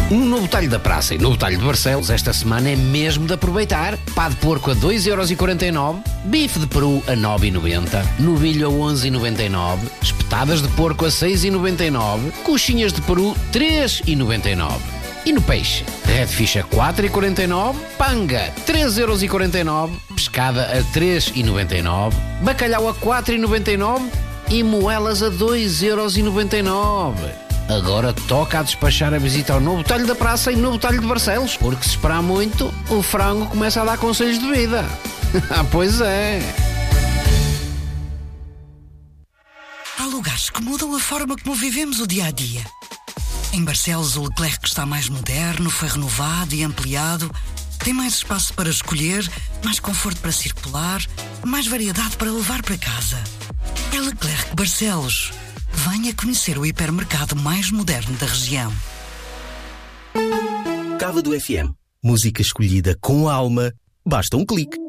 No Novo Talho da Praça e Novo Talho de Barcelos, esta semana é mesmo de aproveitar. Pá de porco a 2,49€, bife de peru a 9,90€, novilho a 11,99€, espetadas de porco a 6,99€, coxinhas de peru 3,99€. E no peixe, redfish a 4,49€, panga 3,49€, pescada a 3,99€, bacalhau a 4,99€ e moelas a 2,99€. Agora toca a despachar a visita ao Novo Talho da Praça e Novo Talho de Barcelos, porque se esperar muito, o frango começa a dar conselhos de vida. Pois é. Há lugares que mudam a forma como vivemos o dia-a-dia. Em Barcelos, o Leclerc está mais moderno, foi renovado e ampliado, tem mais espaço para escolher, mais conforto para circular, mais variedade para levar para casa. É Leclerc Barcelos. Venha conhecer o hipermercado mais moderno da região. Cava do FM. Música escolhida com alma. Basta um clique.